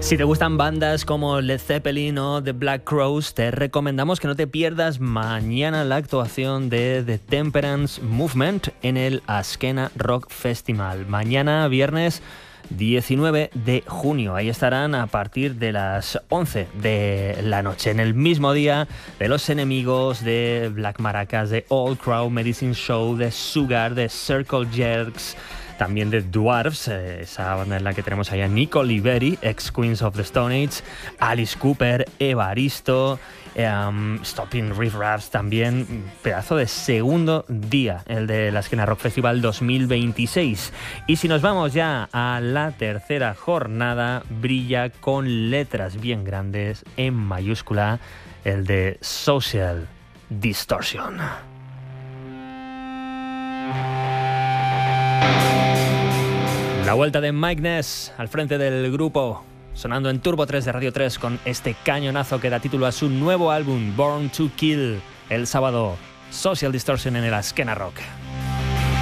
Si te gustan bandas como Led Zeppelin o The Black Crowes, te recomendamos que no te pierdas mañana la actuación de The Temperance Movement en el Askena Rock Festival. Mañana, viernes 19 de junio. Ahí estarán a partir de las 11 de la noche. En el mismo día de Los Enemigos, de Black Maracas, de Old Crow Medicine Show, de Sugar, de Circle Jerks, también de Dwarfs, esa banda en la que tenemos allá Nico Oliveri, ex Queens of the Stone Age, Alice Cooper, Evaristo, Stopping Riff Raps también. Pedazo de segundo día el de la Askena Rock Festival 2026. Y si nos vamos ya a la tercera jornada, brilla con letras bien grandes en mayúscula el de Social Distortion. La vuelta de Mike Ness al frente del grupo, sonando en Turbo 3 de Radio 3 con este cañonazo que da título a su nuevo álbum Born to Kill. El sábado, Social Distortion en el Askena Rock.